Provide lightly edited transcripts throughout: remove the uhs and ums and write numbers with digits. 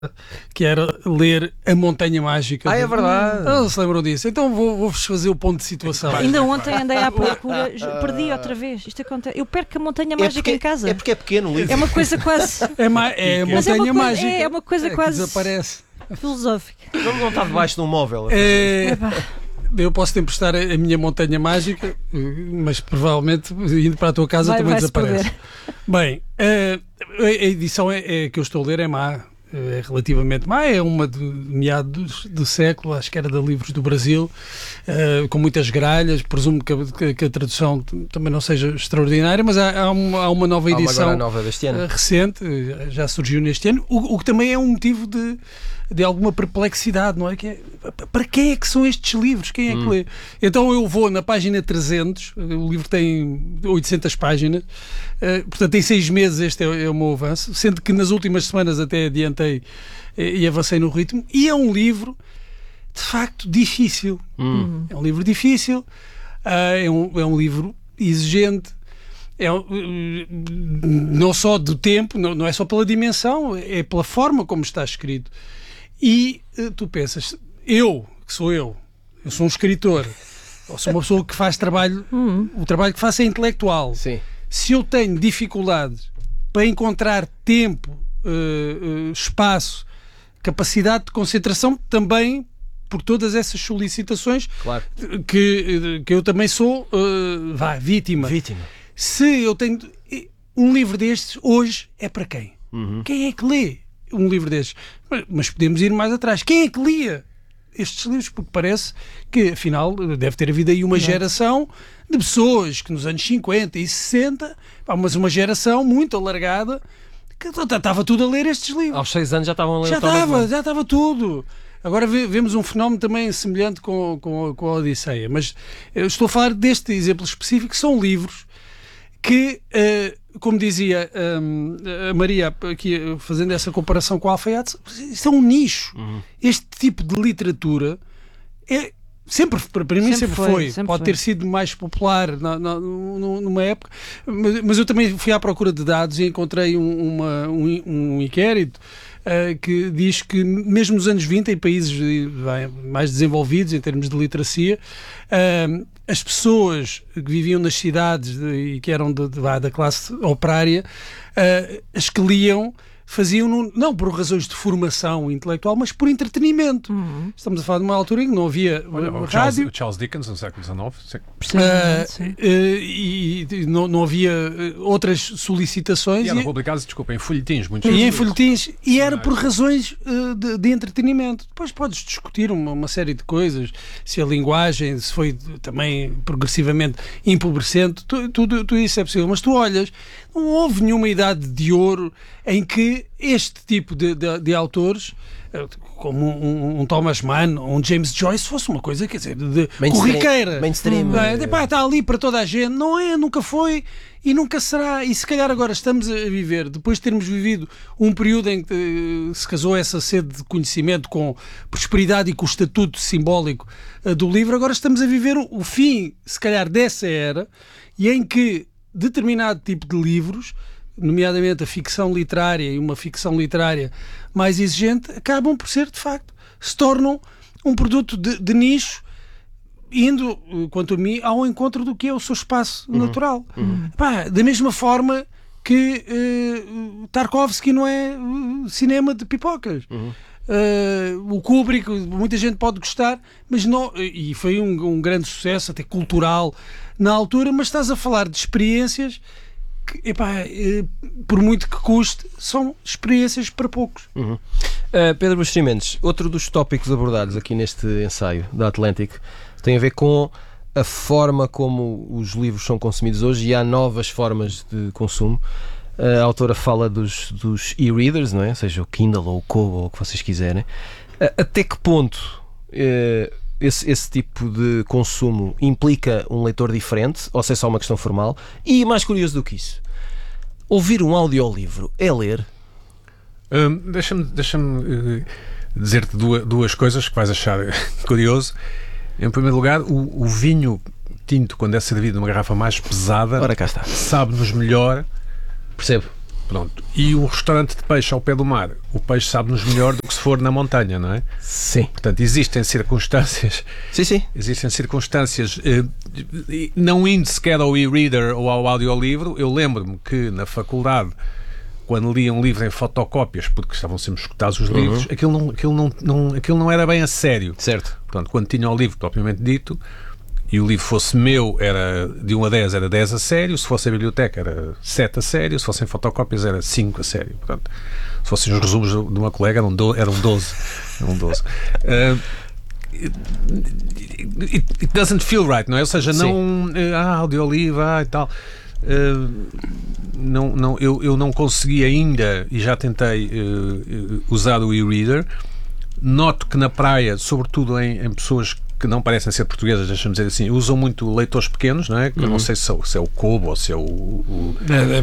que era ler A Montanha Mágica. É verdade. Não se lembram disso? Então vou-vos fazer o ponto de situação. Ainda ontem andei à procura, perdi outra vez. Isto acontece. Eu perco a Montanha Mágica em casa. É porque é pequeno o livro. É uma coisa quase. É a Montanha Mágica. É uma coisa que quase desaparece. filosófica. Não está debaixo de um móvel. Eu posso te emprestar a minha Montanha Mágica, mas provavelmente indo para a tua casa também desaparece. Bem, a edição que eu estou a ler é má. É relativamente má, é uma de meados do século, acho que era da Livros do Brasil, com muitas gralhas. Presumo que a tradução também não seja extraordinária, mas há uma nova edição agora nova deste ano. Recente, já surgiu neste ano, o que também é um motivo de alguma perplexidade, não é? Para quem é que são estes livros? Quem é que lê? Então eu vou na página 300, o livro tem 800 páginas, portanto em 6 meses este é o meu avanço, sendo que nas últimas semanas até adiantei e avancei no ritmo, e é um livro de facto difícil. É um livro difícil, é um livro exigente, não só do tempo, não é só pela dimensão, é pela forma como está escrito. E tu pensas, que sou eu sou um escritor, ou sou uma pessoa que faz trabalho, o trabalho que faço é intelectual. Sim. Se eu tenho dificuldades para encontrar tempo, espaço, capacidade de concentração, também por todas essas solicitações, claro, que eu também sou vítima. Se eu tenho um livro destes, hoje é para quem? Quem é que lê um livro destes? Mas podemos ir mais atrás. Quem é que lia estes livros? Porque parece que, afinal, deve ter havido aí uma geração de pessoas que nos anos 50 e 60, mas uma geração muito alargada, que estava tudo a ler estes livros. Aos 6 anos já estavam a ler. Já estava tudo. Agora vemos um fenómeno também semelhante com a Odisseia. Mas eu estou a falar deste exemplo específico, que são livros que, como dizia a Maria, aqui, fazendo essa comparação com o Alfaiate, isto é um nicho. Este tipo de literatura para mim sempre foi. Pode ter sido mais popular numa época, mas eu também fui à procura de dados e encontrei um inquérito que diz que mesmo nos anos 20, em países mais desenvolvidos em termos de literacia, as pessoas que viviam nas cidades e que eram da classe operária, as que liam, faziam não por razões de formação intelectual, mas por entretenimento. Estamos a falar de uma altura em que não havia rádio. Charles Dickens, no século XIX. E não havia outras solicitações. E eram publicados, em folhetins. Em folhetins. E era por razões de entretenimento. Depois podes discutir uma série de coisas, se a linguagem se foi também progressivamente empobrecendo. Tudo isso é possível. Mas tu olhas, não houve nenhuma idade de ouro em que este tipo de autores, como um Thomas Mann ou um James Joyce, fosse uma coisa, quer dizer, de corriqueira. Mainstream. Está ali para toda a gente. Não é, nunca foi e nunca será. E se calhar agora estamos a viver, depois de termos vivido um período em que se casou essa sede de conhecimento com prosperidade e com o estatuto simbólico do livro, agora estamos a viver o fim, se calhar, dessa era, e em que determinado tipo de livros, nomeadamente a ficção literária e uma ficção literária mais exigente, acabam por ser, de facto, se tornam um produto de nicho, indo, quanto a mim, ao encontro do que é o seu espaço natural. Da mesma forma que Tarkovsky não é cinema de pipocas. O Kubrick, muita gente pode gostar, mas não, e foi um grande sucesso, até cultural, na altura, mas estás a falar de experiências que, por muito que custe, são experiências para poucos. Pedro Buxeri Mendes, outro dos tópicos abordados aqui neste ensaio da Atlantic tem a ver com a forma como os livros são consumidos hoje, e há novas formas de consumo. A autora fala dos e-readers, não é? Ou seja, o Kindle ou o Kobo, ou o que vocês quiserem. Até que ponto esse tipo de consumo implica um leitor diferente, ou se é só uma questão formal? E mais curioso do que isso, ouvir um audiolivro é ler? Deixa-me dizer-te duas coisas que vais achar curioso. Em primeiro lugar, o vinho tinto, quando é servido numa garrafa mais pesada, ora cá está, sabe-nos melhor. Percebo. Pronto. E o restaurante de peixe ao pé do mar, o peixe sabe-nos melhor do que se for na montanha, não é? Sim. Portanto, existem circunstâncias, não indo sequer ao e-reader ou ao audiolivro. Eu lembro-me que na faculdade, quando lia um livro em fotocópias, porque estavam sempre escutados os livros, aquilo não era bem a sério. Certo. Portanto, quando tinha o livro propriamente dito, e o livro fosse meu, era de 1 a 10, era 10 a sério. Se fosse a biblioteca, era 7 a sério. Se fossem fotocopias, era 5 a sério. Portanto, se fossem os resumos de uma colega, eram 12. Eram 12. It doesn't feel right, não é? Ou seja, não audiolivro e tal. Eu não consegui ainda, e já tentei usar o e-reader. Noto que na praia, sobretudo em pessoas que não parecem ser portuguesas, deixa-me dizer assim, usam muito leitores pequenos, não é? Que eu não sei se é o Kobo ou se é o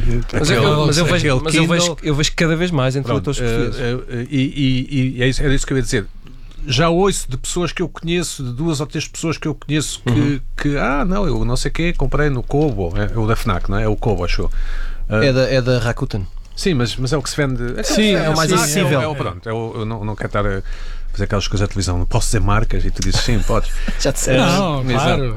eu vejo cada vez mais entre leitores portugueses. E era isso que eu ia dizer. Já ouço de pessoas que eu conheço, de 2 ou 3 pessoas que eu conheço eu não sei o quê, comprei no Kobo, é o da FNAC, não é? É o Kobo, acho eu. É da Rakuten. Sim, mas é o que se vende. É o mais acessível. Eu não quero estar a fazer aquelas coisas da televisão. Não posso dizer marcas e tu dizes sim, podes. Já te sei. Não, claro.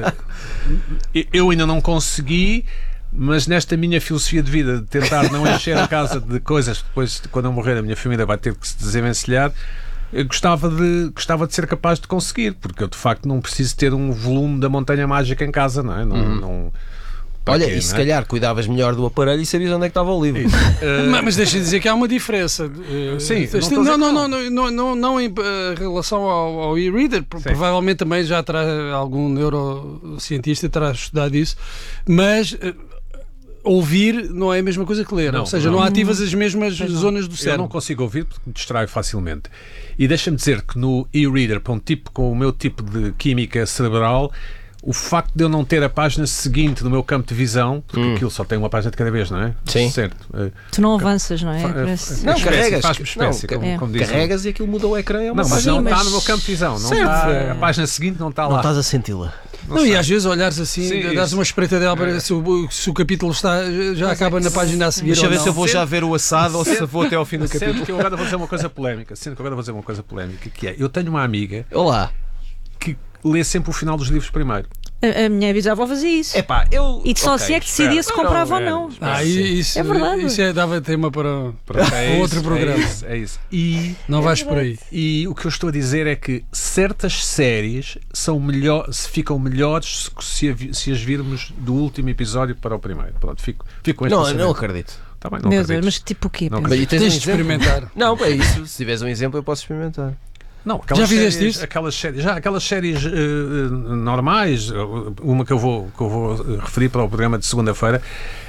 Eu ainda não consegui, mas nesta minha filosofia de vida de tentar não encher a casa de coisas, depois quando eu morrer a minha família vai ter que se desenvencilhar. Eu gostava de ser capaz de conseguir, porque eu de facto não preciso ter um volume da Montanha Mágica em casa, não é? Olha, e se calhar cuidavas melhor do aparelho e sabias onde é que estava o livro. Mas deixa-me dizer que há uma diferença. Sim, não em relação ao e-reader. Provavelmente também já terá algum neurocientista terá estudado isso, mas ouvir não é a mesma coisa que ler. Ou seja, não ativas as mesmas zonas do cérebro. Eu não consigo ouvir porque me distraio facilmente. E deixa-me dizer que no e-reader, para um tipo com o meu tipo de química cerebral, o facto de eu não ter a página seguinte no meu campo de visão, porque aquilo só tem uma página de cada vez, não é? Sim. Certo. Tu não avanças, não é? Não, carregas. Faz-me espécie, como dizem. Carregas e aquilo muda o ecrã. Mas não está no meu campo de visão. Não está, a página seguinte não está lá. Não estás a senti-la. E às vezes olhares assim, dás uma espreitadela para ver se o capítulo já acaba na página a seguir. Deixa eu ver se eu vou já ver o assado ou se vou até ao fim do capítulo. Sendo que eu agora vou dizer uma coisa polémica, que é, eu tenho uma amiga que lê sempre o final dos livros primeiro. A minha bisavó fazia isso. E só assim é que decidia se comprava ou não. Isso é verdade. Isso dava tema para outro programa. É isso. Não vais por aí. E o que eu estou a dizer é que certas séries ficam melhores se as virmos do último episódio para o primeiro. Pronto, fico com esta Não acredito. Tá bem, Meu Deus, mas tipo o quê? Tens de experimentar. Não, é isso. Se tiveres um exemplo, eu posso experimentar. Não, já fizeste isto? Aquelas séries normais, uma que eu vou referir para o programa de segunda-feira,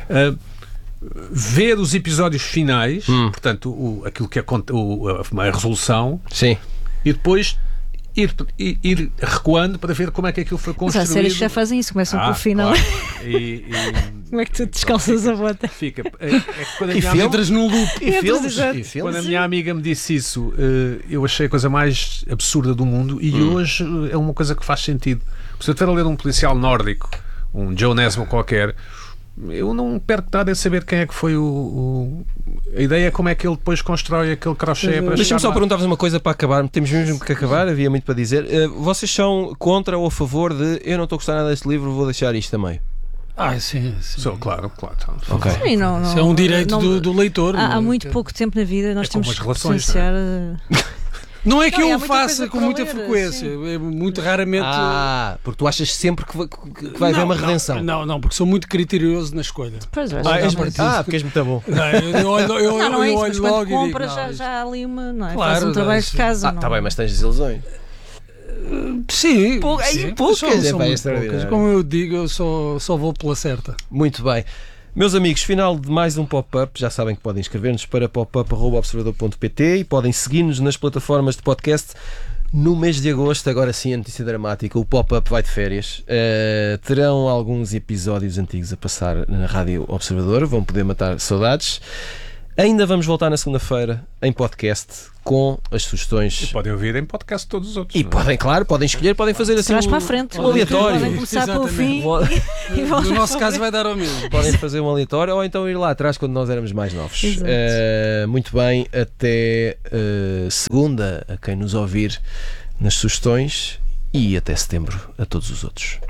ver os episódios finais, portanto, aquilo que é a resolução, sim, e depois ir recuando para ver como é que aquilo foi construído. Mas há séries que já fazem isso, começam pelo final. Claro. Como é que tu descalças a bota? Fica. Entras num loop. E filmes. Quando a minha amiga me disse isso, eu achei a coisa mais absurda do mundo e hoje é uma coisa que faz sentido. Se eu estiver a ler um policial nórdico, um Joe Nesbo qualquer, eu não perco nada em saber quem é que foi a ideia é como é que ele depois constrói aquele crochê para Deixa-me só perguntar-vos uma coisa para acabar. Temos mesmo que acabar, havia muito para dizer. Vocês são contra ou a favor de eu não estou a gostar nada deste livro, vou deixar isto também? Sim. Claro. Okay. Sim, não, isso é um direito do leitor. Há muito pouco tempo na vida nós temos que potenciar. Não é que eu o faça com muita frequência, é muito raramente. Porque tu achas sempre que vai haver uma redenção. Não, porque sou muito criterioso na escolha. Pois é, porque és muito bom. Não é isso, mas logo quando compras já há ali uma. Não é? Claro, faz um trabalho de casa. Está bem, mas tens desilusões. Sim, poucas. São muito poucas. Como eu digo, eu só vou pela certa. Muito bem. Meus amigos, final de mais um pop-up. Já sabem que podem inscrever-nos para popup@observador.pt e podem seguir-nos nas plataformas de podcast. No mês de agosto, agora sim, a notícia dramática, o pop-up vai de férias. Terão alguns episódios antigos a passar na Rádio Observador, vão poder matar saudades. Ainda vamos voltar na segunda-feira em podcast com as sugestões. E podem ouvir em podcast todos os outros. E podem escolher, podem fazer assim Trás para a frente. um aleatório. Podem começar pelo fim. E No voltar nosso para caso o vai dar ao mesmo. Podem fazer um aleatório ou então ir lá atrás quando nós éramos mais novos. Exato. Muito bem, até segunda a quem nos ouvir nas sugestões e até setembro a todos os outros.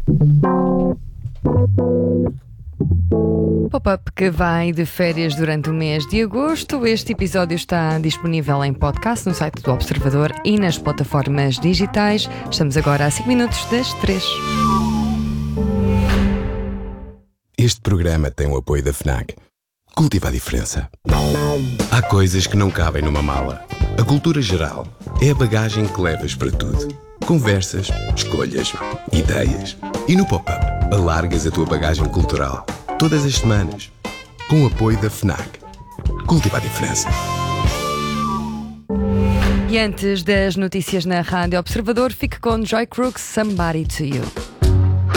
Pop-up que vai de férias durante o mês de agosto. Este episódio está disponível em podcast no site do Observador e nas plataformas digitais. Estamos agora a 5 minutos das 3. Este programa tem o apoio da FNAC. Cultiva a diferença. Há coisas que não cabem numa mala. A cultura geral é a bagagem que levas para tudo. Conversas, escolhas, ideias. E no Pop-up, alargas a tua bagagem cultural. Todas as semanas. Com o apoio da FNAC. Cultiva a diferença. E antes das notícias na Rádio Observador, fique com Joy Crooks, Somebody to You.